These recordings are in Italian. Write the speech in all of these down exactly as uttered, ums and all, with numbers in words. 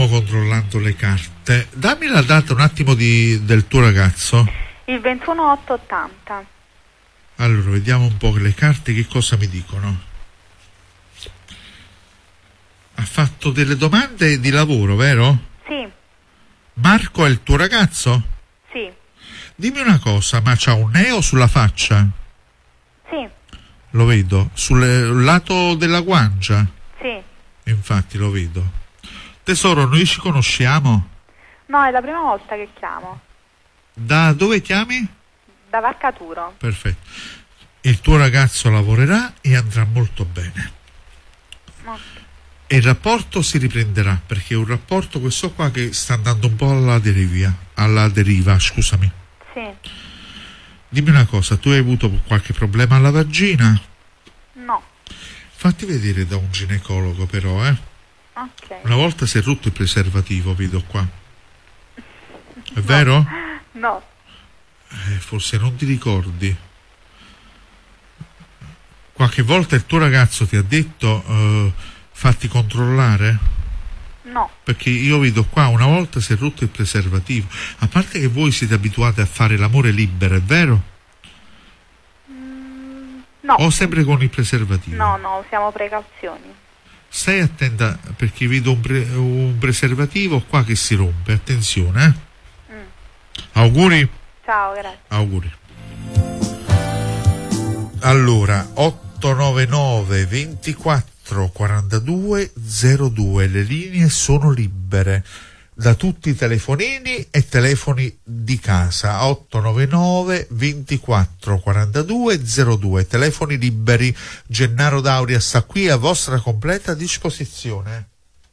stiamo controllando le carte. Dammi la data un attimo di, del tuo ragazzo. Il ventuno otto ottanta. Allora, vediamo un po' le carte che cosa mi dicono. Ha fatto delle domande di lavoro, vero? Sì. Marco è il tuo ragazzo? Sì. Dimmi una cosa, ma c'ha un neo sulla faccia? Sì. Lo vedo. Sul lato della guancia? Sì. Infatti lo vedo. Tesoro, noi ci conosciamo? No, è la prima volta che chiamo. Da dove chiami? Da Varcaturo. Perfetto. Il tuo ragazzo lavorerà e andrà molto bene. Okay. E il rapporto si riprenderà, perché è un rapporto questo qua che sta andando un po' alla deriva, alla deriva, scusami. Sì. Dimmi una cosa, tu hai avuto qualche problema alla vagina? No. Fatti vedere da un ginecologo però, eh. Ok. Una volta si è rotto il preservativo, vedo qua. È no. vero? No. Eh, forse non ti ricordi. Qualche volta il tuo ragazzo ti ha detto uh, fatti controllare? No. Perché io vedo qua una volta si è rotto il preservativo. A parte che voi siete abituati a fare l'amore libero, è vero? Mm, no. O sempre con il preservativo? No, no, usiamo precauzioni. Stai attenta perché vedo un, pre- un preservativo qua che si rompe. Attenzione, eh? Mm. Auguri. Ciao, grazie. Auguri. Allora, otto nove nove ventiquattro quarantadue zero due, le linee sono libere da tutti i telefonini e telefoni di casa. Otto nove nove ventiquattro quarantadue zero due, telefoni liberi. Gennaro Dauria sta qui a vostra completa disposizione.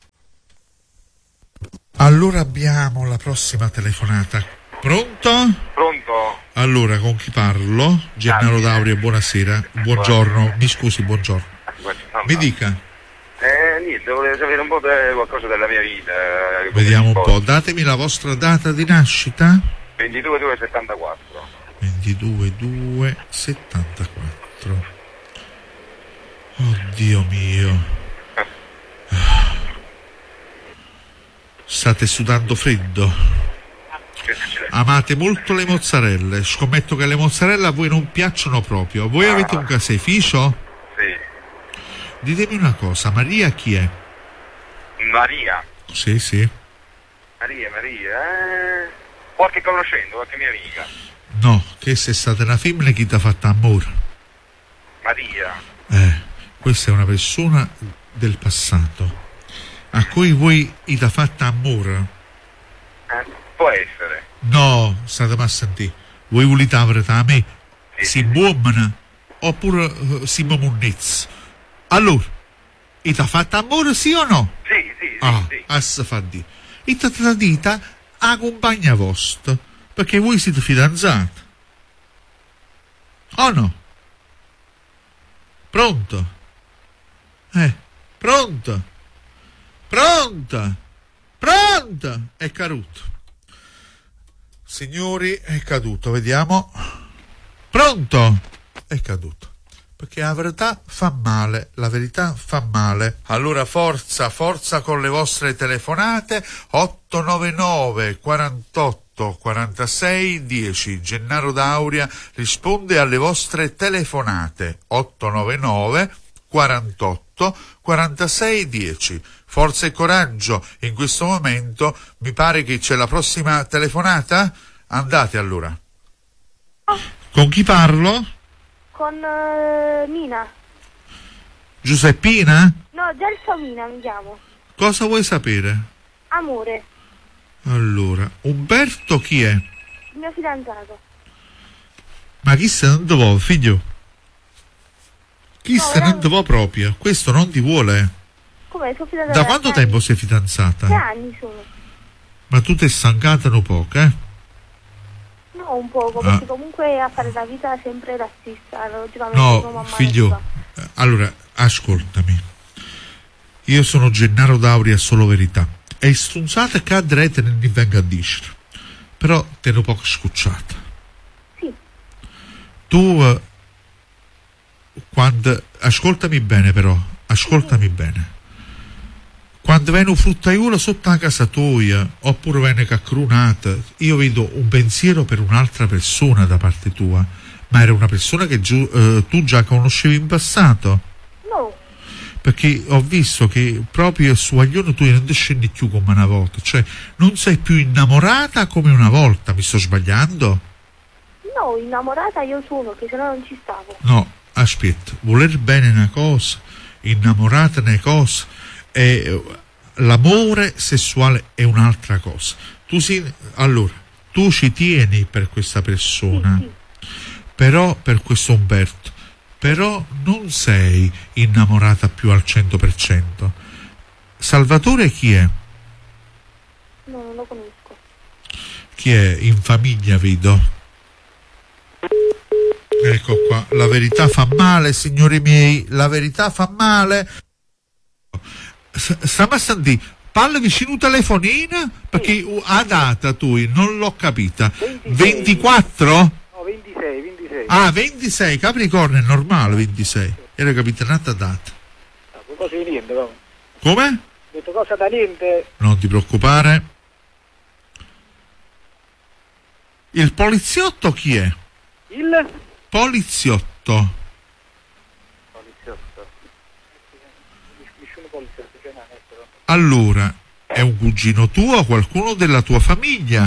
Allora abbiamo la prossima telefonata. Pronto? Pronto? Allora, con chi parlo? Gennaro Dauria, buonasera. Buongiorno, mi scusi, buongiorno. Mi dica. Eh, niente, volevo sapere un po' de- qualcosa della mia vita. eh, Vediamo un come po', datemi la vostra data di nascita. ventidue due settantaquattro. ventidue due settantaquattro. Oddio mio. State sudando freddo. Amate molto le mozzarelle. Scommetto che le mozzarelle a voi non piacciono proprio. Voi Ah. avete un caseificio? Sì. Ditemi una cosa, Maria chi è? Maria. Sì, sì. Maria, Maria. Eh... Qualche conoscente, qualche mia amica. No, che se è stata una femmina chi ti ha fatto amore. Maria. Eh, questa è una persona del passato a cui voi gli ha fatto amore. Eh, può essere. No, state a sentire. Voi volete avere da me? Sì, Si uomini oppure uh, si munnezza? Allora, gli ha fatto amore sì o no? Sì, sì, sì. Ah, sì. assa fa di. E ti ha tradita a compagna vostra perché voi siete fidanzati. O no? Pronto? Eh, pronto? Pronta? Pronta? È caduto. Signori, è caduto, vediamo. Pronto? È caduto. Perché la verità fa male, la verità fa male. Allora forza, forza con le vostre telefonate. Otto nove nove quarantotto quarantasei dieci. Gennaro Dauria risponde alle vostre telefonate. Otto nove nove quarantotto quarantasei dieci. Forza e coraggio, in questo momento mi pare che c'è la prossima telefonata. Andate allora. Con chi parlo? Con uh, Mina. Giuseppina? No, Gelsomina mi chiamo. Cosa vuoi sapere? Amore, Allora, Umberto chi è? il mio fidanzato. Ma chi se non ti vuole, figlio? Chi No, se non veramente. ti vuole proprio? Questo non ti vuole. Come sono fidanzata? Da quanto tempo sei fidanzata? Tre anni sono. Ma tu ti stancata un poco, eh? No, un poco, Ah. perché comunque a fare la vita sempre la stessa. Logicamente No, mamma figlio, non eh, allora, ascoltami. Io sono Gennaro Dauria, solo verità. E strunzate che andrete non mi venga a dire. Però te ne poco scucciata. Sì. Tu, eh, quando... Ascoltami bene però, ascoltami bene. quando viene un fruttaiolo sotto la casa tua, oppure viene caccrunata, io vedo un pensiero per un'altra persona da parte tua, ma era una persona che giu, eh, tu già conoscevi in passato? No, Perché ho visto che proprio su Aglione tu non ti scendi più come una volta, cioè non sei più innamorata come una volta, mi sto sbagliando? no, innamorata io sono, che sennò non ci stavo. No, aspetta, voler bene una cosa, innamorata una cosa, e l'amore sessuale è un'altra cosa. Tu si, allora, tu ci tieni per questa persona, Sì, sì. però per questo Umberto, però non sei innamorata più al cento per cento. Salvatore chi è? No, non lo conosco. Chi è? In famiglia vedo. Ecco qua, la verità fa male, signori miei, la verità fa male. S- Stiamo a sentire, parla vicino un telefonino, perché uh, a data tu, non l'ho capita. ventiquattro? No, ventisei, ventisei. Ah, ventisei, Capricorno è normale, ventisei. Era capitanata data. No, cosa di niente, no? Come? Ho detto cosa da niente. Non ti preoccupare. Il poliziotto chi è? Il? Poliziotto. Poliziotto. Nessuno poliziotto, c'è una però. Allora, è un cugino tuo o qualcuno della tua famiglia?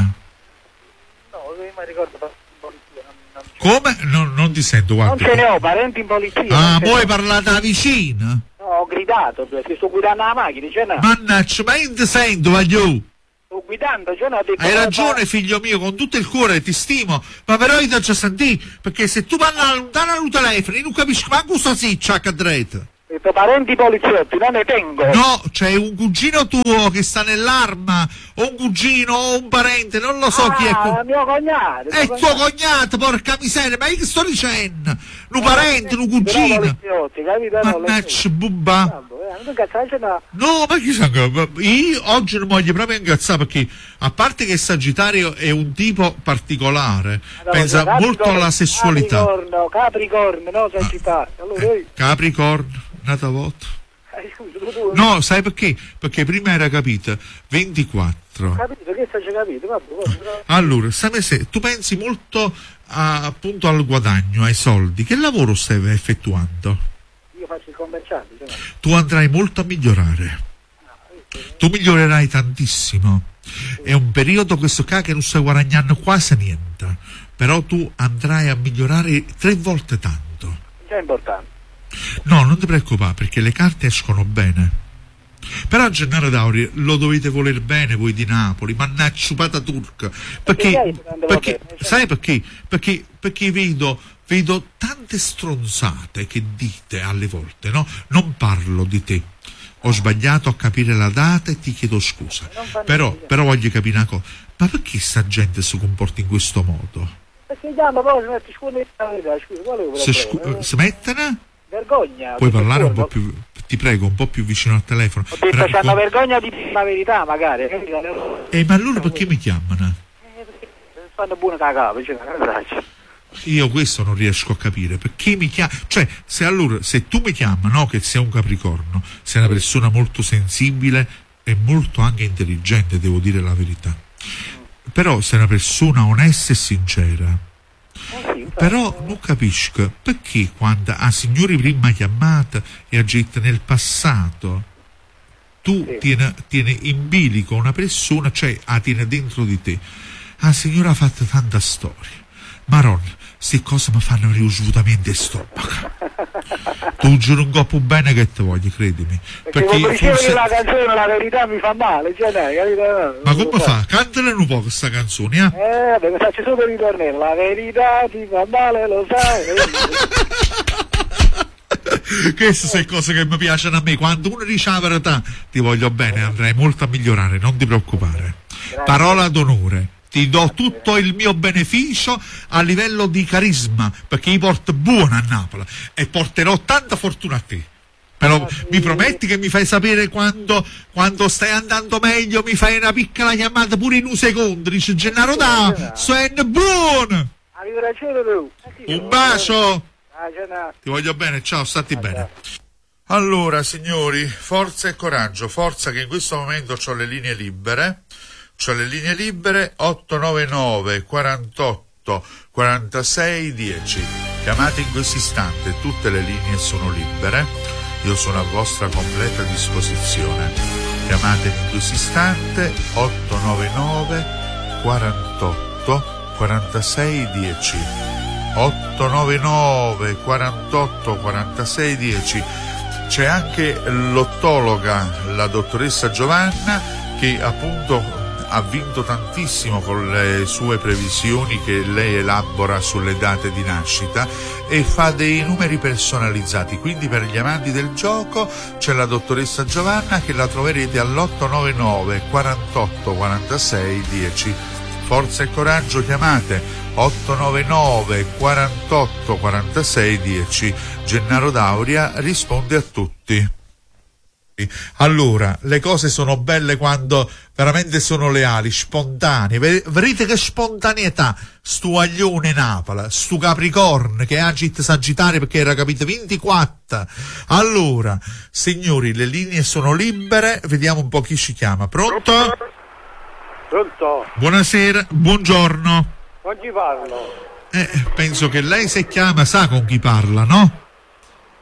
No, io mi ricordo in polizia. Non, non, c'è. Come? Non, non ti sento, Non guarda. ce ne ho, parenti in polizia. Ah, non ce poi ne ho. parlate da vicino? No, ho gridato, perché sto guidando la macchina, c'è una. Mannaggia, ma io ti sento, voglio. Sto guidando, c'è una. Ho detto, Hai eh, ragione, figlio mio, con tutto il cuore ti stimo, ma però io ti già sentito, perché se tu parli lontano al telefono, io non capisco manco sta siccia che dreta. Ho detto parenti poliziotti, non ne tengo. No, c'è un cugino tuo che sta nell'arma, o un cugino, o un parente, non lo so ah, chi è. Ah, mio cognato. È mio tuo cognato, porca miseria, ma io che sto dicendo? Un parente, un cugino. Poliziotti, capito? No, Mannaggia, bubba. Eh, non cazzare, c'è una. No, ma chi sa che- io oggi non voglio proprio incazzare, perché a parte che Sagittario è un tipo particolare, Allora, pensa Capricorno, molto alla sessualità. Capricorno, Capricorno, no, Sagittario. Allora, io. Capricorno, nata volta. Eh, scusa, tu, tu. No, sai perché? Perché prima era capita ventiquattro. Capito, che stai capito? Vabbè, vabbè, vabbè. Allora, sai se tu pensi molto a- appunto al guadagno, ai soldi, che lavoro stai effettuando? Io faccio il commerciante, cioè, no. Tu andrai molto a migliorare. Tu migliorerai tantissimo. È un periodo questo qua che non stai guadagnando quasi niente, però tu andrai a migliorare tre volte tanto. Già è importante. No, non ti preoccupare, perché le carte escono bene. Però Gennaro Dauri lo dovete voler bene voi di Napoli, mannaggia pata turca. Perché lei Perché, non andava perché bene, cioè. sai perché? Perché, perché vedo, vedo tante stronzate che dite alle volte, no? Non parlo di te. Ho sbagliato a capire la data e ti chiedo scusa. Non fa Però, niente. però voglio capire una cosa. Ma perché sta gente si comporta in questo modo? Perché già, ma poi si mette scuola di verità, scusa, qual è il Se problema? scu- Eh, si mettono? Vergogna. Puoi tutto parlare un fuori, po' più, ti prego, un po' più vicino al telefono. Ho detto, Ra- c'hanno con- vergogna di dire la verità, magari. capito? Eh, ma allora perché mi chiamano? Eh, perché fanno buona cagata, cioè, non faccio. Io questo non riesco a capire, perché mi chiama, cioè se allora se tu mi chiami, no, che sei un Capricorno, sei una persona molto sensibile e molto anche intelligente, devo dire la verità, però sei una persona onesta e sincera, Eh sì, infatti. però non capisco perché quando a signori prima chiamata e a gente nel passato tu Sì. tieni, tieni in bilico una persona, cioè la tieni dentro di te. La signora ha fatto tanta storia. Maronna, queste cose mi fanno venire assolutamente stomaco. Tu giuro un po' bene che te voglio, credimi. Perché quando dicevo forse- che la canzone la verità mi fa male, cioè dai, capito? Ma come fa? Cantala un po' questa canzone, eh? Eh, vabbè, mi faccio solo per ritornare. La verità ti fa male, lo sai. Queste sono cose che mi piacciono a me. Quando uno dice la verità, ti voglio bene, andrai molto a migliorare, non ti preoccupare. Parola d'onore. Ti do tutto il mio beneficio a livello di carisma, perché io porto buona a Napoli e porterò tanta fortuna a te. Però mi prometti che mi fai sapere quando, quando stai andando meglio, mi fai una piccola chiamata pure in un secondo, dice Gennaro da, sono buono. Avevo ragione tu. Eh sì, Un bacio, Ah, c'è una. ti voglio bene, ciao, stati bene. Allora, signori, forza e coraggio, forza che in questo momento ho le linee libere, ho le linee libere otto nove nove quarantotto quarantasei dieci. Chiamate in questo istante, tutte le linee sono libere, io sono a vostra completa disposizione. Chiamate in questo istante otto nove nove quarantotto quarantasei dieci. otto nove nove quarantotto quarantasei dieci. C'è anche l'ottologa, la dottoressa Giovanna, che appunto ha vinto tantissimo con le sue previsioni che lei elabora sulle date di nascita e fa dei numeri personalizzati. Quindi per gli amanti del gioco c'è la dottoressa Giovanna, che la troverete all'otto nove nove quarantotto quarantasei dieci. Forza e coraggio, chiamate otto nove nove quarantotto quarantasei dieci. Gennaro Dauria risponde a tutti. Allora, le cose sono belle quando veramente sono leali, spontanee. Vedete che spontaneità stu aglione Napoli, stu Capricorno che agit Sagittario, perché era capito ventiquattro. Allora, signori, le linee sono libere, vediamo un po' chi ci chiama. Pronto? Pronto? Buonasera, buongiorno. Con chi parlo? Eh, penso che lei, se chiama, sa con chi parla, no?